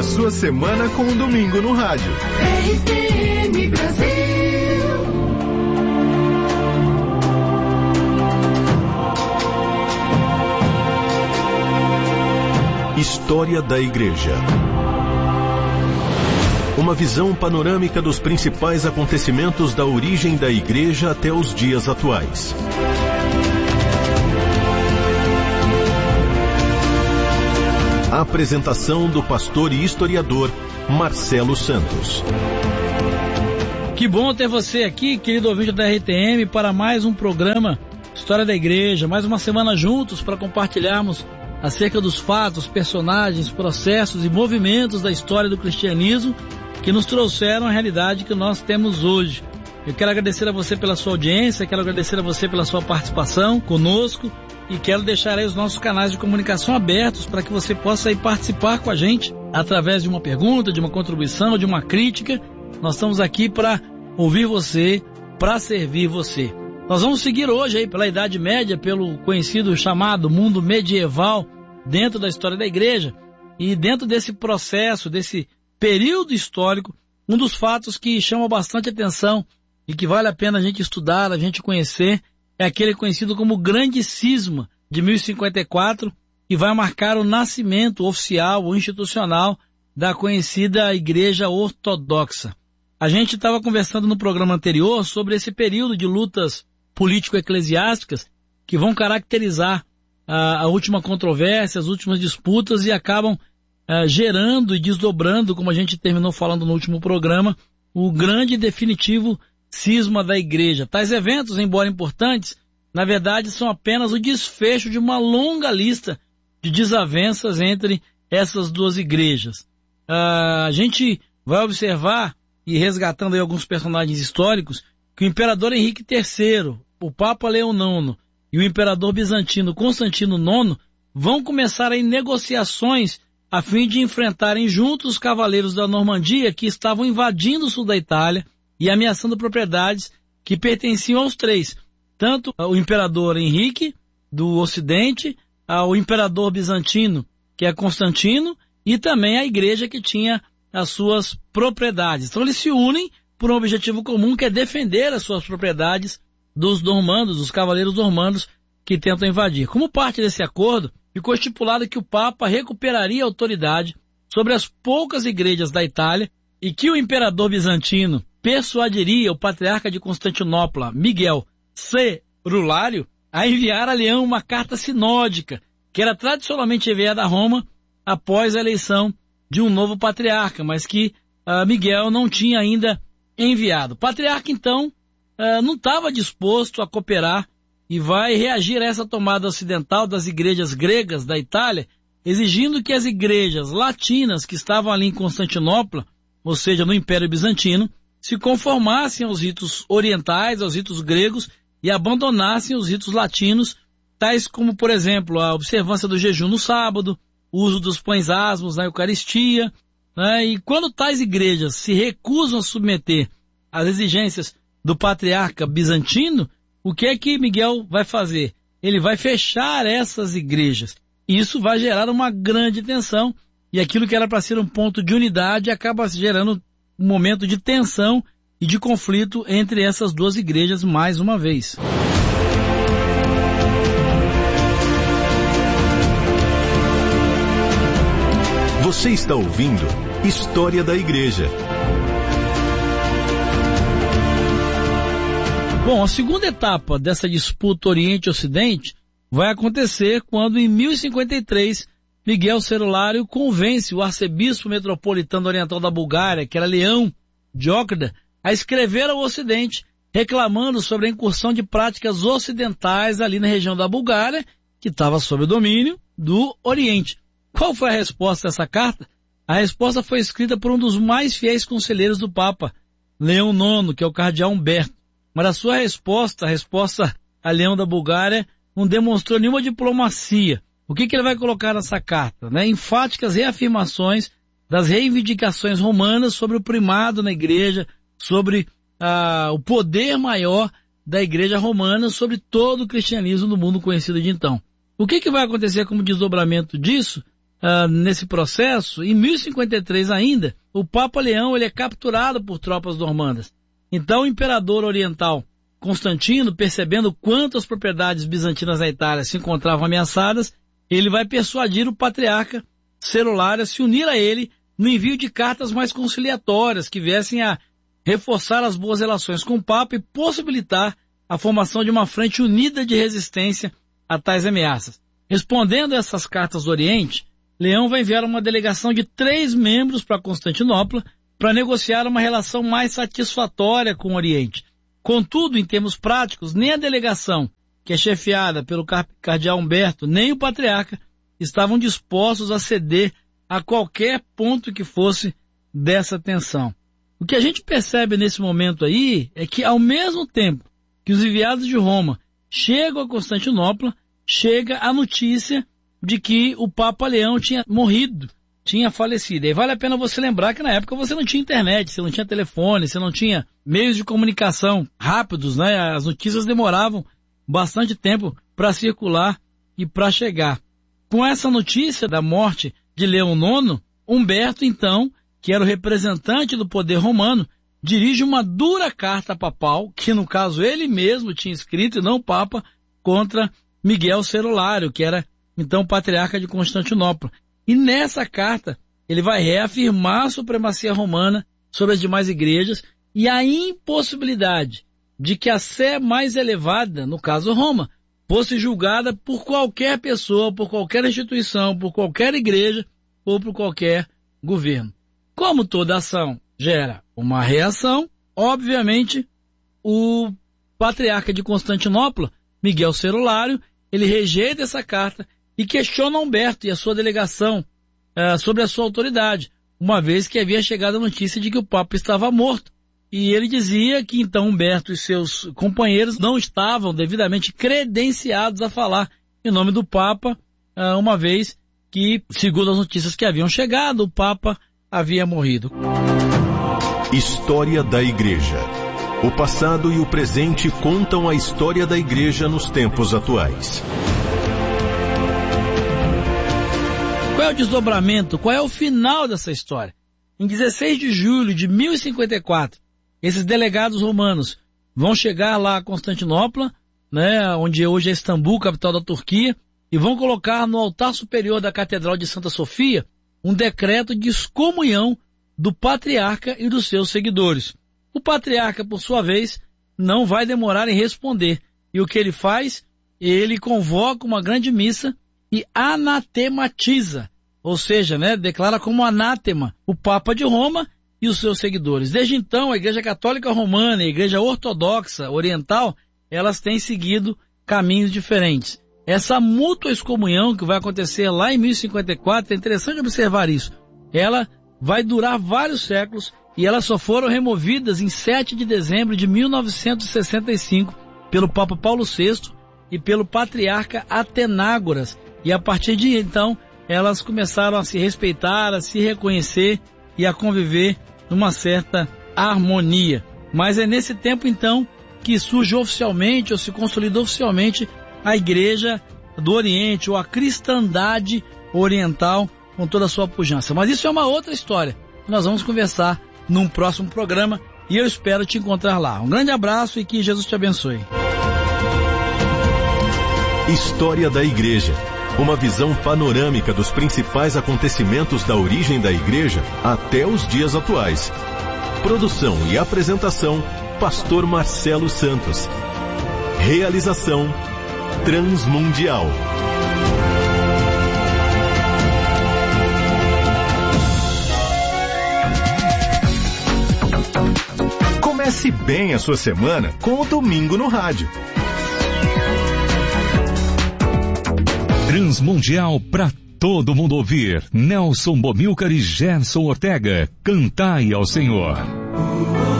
a sua semana com um domingo no rádio. RCM Brasil. História da Igreja. Uma visão panorâmica dos principais acontecimentos da origem da Igreja até os dias atuais. A apresentação do pastor e historiador Marcelo Santos. Que bom ter você aqui, querido ouvinte da RTM, para mais um programa História da Igreja, mais uma semana juntos para compartilharmos acerca dos fatos, personagens, processos e movimentos da história do cristianismo que nos trouxeram a realidade que nós temos hoje. Eu quero agradecer a você pela sua audiência, quero agradecer a você pela sua participação conosco e quero deixar aí os nossos canais de comunicação abertos para que você possa aí participar com a gente através de uma pergunta, de uma contribuição, de uma crítica. Nós estamos aqui para ouvir você, para servir você. Nós vamos seguir hoje aí pela Idade Média, pelo conhecido chamado mundo medieval dentro da história da igreja, e dentro desse processo, desse período histórico, um dos fatos que chama bastante atenção e que vale a pena a gente estudar, a gente conhecer, é aquele conhecido como Grande Cisma de 1054, que vai marcar o nascimento oficial ou institucional da conhecida Igreja Ortodoxa. A gente estava conversando no programa anterior sobre esse período de lutas político-eclesiásticas que vão caracterizar a última controvérsia, as últimas disputas e acabam gerando e desdobrando, como a gente terminou falando no último programa, o grande e definitivo cisma da igreja. Tais eventos, embora importantes, na verdade são apenas o desfecho de uma longa lista de desavenças entre essas duas igrejas. A gente vai observar, e resgatando aí alguns personagens históricos, que o imperador Henrique III, o Papa Leão IX e o imperador bizantino Constantino IX vão começar aí negociações a fim de enfrentarem juntos os cavaleiros da Normandia que estavam invadindo o sul da Itália e ameaçando propriedades que pertenciam aos três, tanto o imperador Henrique do Ocidente, ao imperador bizantino, que é Constantino, e também a igreja que tinha as suas propriedades. Então eles se unem por um objetivo comum, que é defender as suas propriedades dos normandos, dos cavaleiros normandos que tentam invadir. Como parte desse acordo, ficou estipulado que o Papa recuperaria a autoridade sobre as poucas igrejas da Itália e que o imperador bizantino persuadiria o patriarca de Constantinopla, Miguel Cerulário, a enviar a Leão uma carta sinódica, que era tradicionalmente enviada a Roma após a eleição de um novo patriarca, mas que Miguel não tinha ainda enviado. O patriarca, então, não estava disposto a cooperar e vai reagir a essa tomada ocidental das igrejas gregas da Itália, exigindo que as igrejas latinas que estavam ali em Constantinopla, ou seja, no Império Bizantino, se conformassem aos ritos orientais, aos ritos gregos, e abandonassem os ritos latinos, tais como, por exemplo, a observância do jejum no sábado, o uso dos pães asmos na Eucaristia, né? E quando tais igrejas se recusam a submeter às exigências do patriarca bizantino, o que é que Miguel vai fazer? Ele vai fechar essas igrejas. E isso vai gerar uma grande tensão, e aquilo que era para ser um ponto de unidade acaba gerando um momento de tensão e de conflito entre essas duas igrejas mais uma vez. Você está ouvindo História da Igreja. Bom, a segunda etapa dessa disputa Oriente-Ocidente vai acontecer quando, em 1053, Miguel Cerulário convence o arcebispo metropolitano oriental da Bulgária, que era Leão Diócrida, a escrever ao Ocidente, reclamando sobre a incursão de práticas ocidentais ali na região da Bulgária, que estava sob o domínio do Oriente. Qual foi a resposta dessa carta? A resposta foi escrita por um dos mais fiéis conselheiros do Papa, Leão IX, que é o cardeal Humberto. Mas a sua resposta, a resposta a Leão da Bulgária, não demonstrou nenhuma diplomacia. O que ele vai colocar nessa carta? Enfáticas reafirmações das reivindicações romanas sobre o primado na igreja, sobre o poder maior da igreja romana sobre todo o cristianismo do mundo conhecido de então. O que vai acontecer como desdobramento disso? nesse processo, em 1053 ainda, o Papa Leão ele é capturado por tropas normandas. Então o imperador oriental Constantino, percebendo quantas propriedades bizantinas na Itália se encontravam ameaçadas, ele vai persuadir o patriarca Cerolário a se unir a ele no envio de cartas mais conciliatórias que viessem a reforçar as boas relações com o Papa e possibilitar a formação de uma frente unida de resistência a tais ameaças. Respondendo a essas cartas do Oriente, Leão vai enviar uma delegação de 3 membros para Constantinopla para negociar uma relação mais satisfatória com o Oriente. Contudo, em termos práticos, nem a delegação, que é chefiada pelo cardeal Humberto, nem o patriarca estavam dispostos a ceder a qualquer ponto que fosse dessa tensão. O que a gente percebe nesse momento aí é que, ao mesmo tempo que os enviados de Roma chegam a Constantinopla, chega a notícia de que o Papa Leão tinha morrido, tinha falecido. E vale a pena você lembrar que na época você não tinha internet, você não tinha telefone, você não tinha meios de comunicação rápidos, né? As notícias demoravam bastante tempo para circular e para chegar. Com essa notícia da morte de Leão IX, Humberto, então, que era o representante do poder romano, dirige uma dura carta papal, que no caso ele mesmo tinha escrito e não o Papa, contra Miguel Cerolário, que era então patriarca de Constantinopla. E nessa carta ele vai reafirmar a supremacia romana sobre as demais igrejas e a impossibilidade de que a sé mais elevada, no caso Roma, fosse julgada por qualquer pessoa, por qualquer instituição, por qualquer igreja ou por qualquer governo. Como toda ação gera uma reação, obviamente o patriarca de Constantinopla, Miguel Cerolário, ele rejeita essa carta e questiona Humberto e a sua delegação sobre a sua autoridade, uma vez que havia chegado a notícia de que o Papa estava morto. E ele dizia que então Humberto e seus companheiros não estavam devidamente credenciados a falar em nome do Papa, uma vez que, segundo as notícias que haviam chegado, o Papa havia morrido. História da Igreja. O passado e o presente contam a história da Igreja nos tempos atuais. Qual é o desdobramento? Qual é o final dessa história? Em 16 de julho de 1054, esses delegados romanos vão chegar lá a Constantinopla, né, onde hoje é Istambul, capital da Turquia, e vão colocar no altar superior da Catedral de Santa Sofia um decreto de excomunhão do patriarca e dos seus seguidores. O patriarca, por sua vez, não vai demorar em responder. E o que ele faz? Ele convoca uma grande missa e anatematiza, ou seja, né, declara como anátema o Papa de Roma e os seus seguidores. Desde então, a Igreja Católica Romana e a Igreja Ortodoxa Oriental, elas têm seguido caminhos diferentes. Essa mútua excomunhão que vai acontecer lá em 1054, é interessante observar isso. Ela vai durar vários séculos e elas só foram removidas em 7 de dezembro de 1965 pelo Papa Paulo VI e pelo Patriarca Atenágoras. E a partir de então, elas começaram a se respeitar, a se reconhecer e a conviver numa certa harmonia. Mas é nesse tempo, então, que surge oficialmente, ou se consolida oficialmente, a Igreja do Oriente, ou a cristandade oriental, com toda a sua pujança. Mas isso é uma outra história. Nós vamos conversar num próximo programa e eu espero te encontrar lá. Um grande abraço e que Jesus te abençoe. História da Igreja. Uma visão panorâmica dos principais acontecimentos da origem da Igreja até os dias atuais. Produção e apresentação, Pastor Marcelo Santos. Realização, Transmundial. Comece bem a sua semana com o Domingo no Rádio. Transmundial para todo mundo ouvir. Nelson Bomilcar e Gerson Ortega. Cantai ao Senhor.